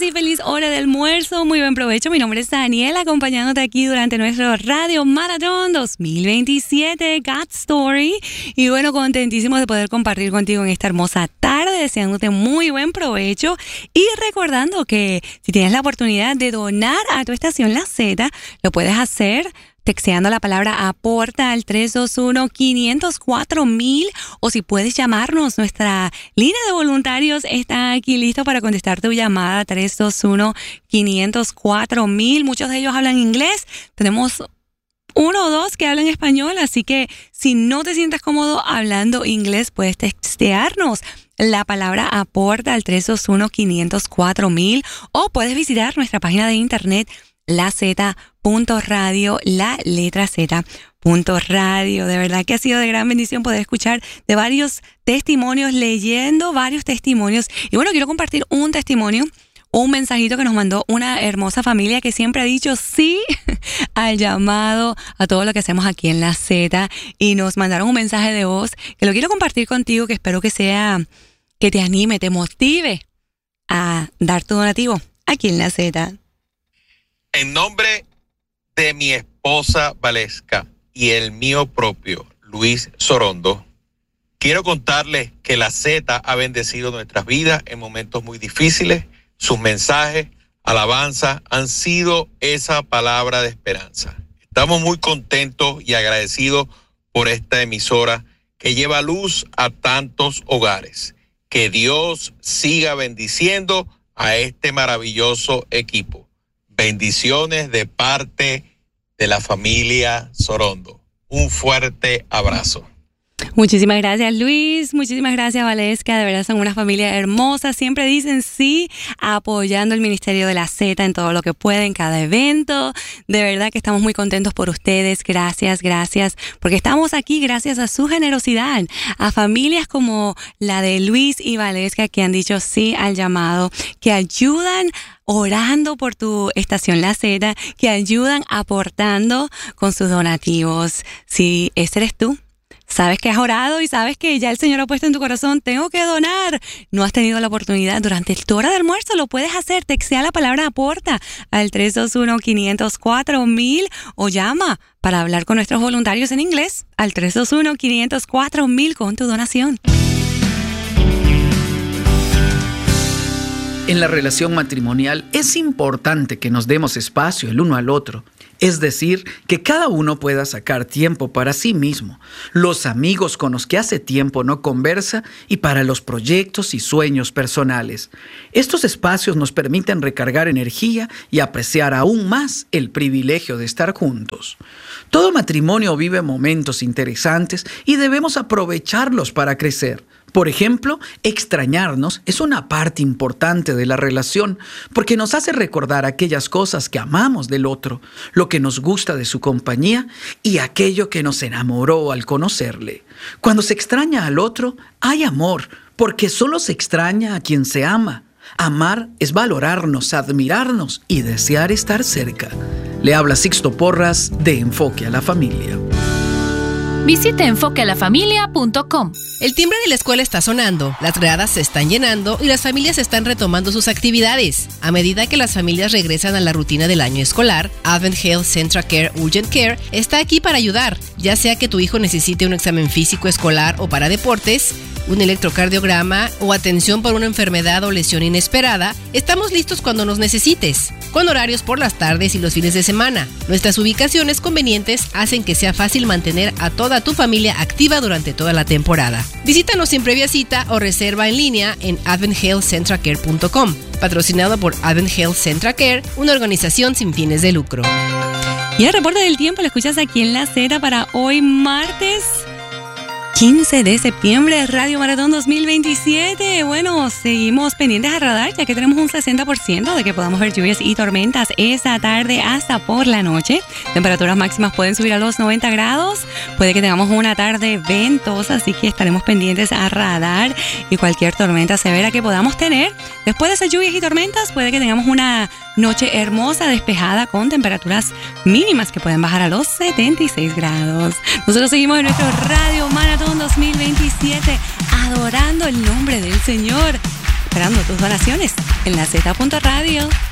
y feliz hora de almuerzo. Muy buen provecho. Mi nombre es Daniela, acompañándote aquí durante nuestro Radio Maratón 2027, God Story. Y bueno, contentísimos de poder compartir contigo en esta hermosa tarde, deseándote muy buen provecho y recordando que si tienes la oportunidad de donar a tu estación La Z, lo puedes hacer texteando la palabra aporta al 321-504-1000, o si puedes llamarnos, nuestra línea de voluntarios está aquí listo para contestar tu llamada, 321-504-1000. Muchos de ellos hablan inglés, tenemos uno o dos que hablan español, así que si no te sientes cómodo hablando inglés, puedes textearnos la palabra aporta al 321-504-1000, o puedes visitar nuestra página de internet LaZ.radio, la letra Z.radio. De verdad que ha sido de gran bendición poder escuchar de varios testimonios, leyendo varios testimonios. Y bueno, quiero compartir un testimonio, un mensajito que nos mandó una hermosa familia que siempre ha dicho sí al llamado, a todo lo que hacemos aquí en La Z. Y nos mandaron un mensaje de voz que lo quiero compartir contigo, que espero que te anime, te motive a dar tu donativo aquí en La Z. En nombre de mi esposa Valesca y el mío propio, Luis Sorondo, quiero contarles que La Z ha bendecido nuestras vidas en momentos muy difíciles. Sus mensajes, alabanzas, han sido esa palabra de esperanza. Estamos muy contentos y agradecidos por esta emisora que lleva luz a tantos hogares. Que Dios siga bendiciendo a este maravilloso equipo. Bendiciones de parte de la familia Sorondo. Un fuerte abrazo. Muchísimas gracias, Luis. Muchísimas gracias, Valesca. De verdad son una familia hermosa. Siempre dicen sí, apoyando el Ministerio de La Z en todo lo que pueden, cada evento. De verdad que estamos muy contentos por ustedes. Gracias, porque estamos aquí gracias a su generosidad. A familias como la de Luis y Valesca que han dicho sí al llamado, que ayudan orando por tu estación La Z, que ayudan aportando con sus donativos. Si ese eres tú, sabes que has orado y sabes que ya el Señor ha puesto en tu corazón, tengo que donar. No has tenido la oportunidad durante tu hora de almuerzo, lo puedes hacer. Textea la palabra aporta al 321-504-1000 o llama para hablar con nuestros voluntarios en inglés al 321-504-1000 con tu donación. En la relación matrimonial es importante que nos demos espacio el uno al otro. Es decir, que cada uno pueda sacar tiempo para sí mismo, los amigos con los que hace tiempo no conversa y para los proyectos y sueños personales. Estos espacios nos permiten recargar energía y apreciar aún más el privilegio de estar juntos. Todo matrimonio vive momentos interesantes y debemos aprovecharlos para crecer. Por ejemplo, extrañarnos es una parte importante de la relación porque nos hace recordar aquellas cosas que amamos del otro, lo que nos gusta de su compañía y aquello que nos enamoró al conocerle. Cuando se extraña al otro, hay amor, porque solo se extraña a quien se ama. Amar es valorarnos, admirarnos y desear estar cerca. Le habla Sixto Porras de Enfoque a la Familia. Visite enfoquealafamilia.com. El timbre de la escuela está sonando, las gradas se están llenando y las familias están retomando sus actividades. A medida que las familias regresan a la rutina del año escolar, Advent Health Central Care Urgent Care está aquí para ayudar, ya sea que tu hijo necesite un examen físico escolar o para deportes, un electrocardiograma o atención por una enfermedad o lesión inesperada. Estamos listos cuando nos necesites, con horarios por las tardes y los fines de semana. Nuestras ubicaciones convenientes hacen que sea fácil mantener a toda tu familia activa durante toda la temporada. Visítanos sin previa cita o reserva en línea en adventhealthcentralcare.com, patrocinado por Advent Health Central Care, una organización sin fines de lucro. Y el reporte del tiempo lo escuchas aquí en La Z para hoy martes 15 de septiembre, Radio Maratón 2027. Bueno, seguimos pendientes a radar, ya que tenemos un 60% de que podamos ver lluvias y tormentas esta tarde hasta por la noche. Temperaturas máximas pueden subir a los 90 grados. Puede que tengamos una tarde ventosa, así que estaremos pendientes a radar y cualquier tormenta severa que podamos tener. Después de esas lluvias y tormentas, puede que tengamos una noche hermosa, despejada, con temperaturas mínimas que pueden bajar a los 76 grados. Nosotros seguimos en nuestro Radio Maratón 2027, adorando el nombre del Señor. esperando tus donaciones en la Z.radio.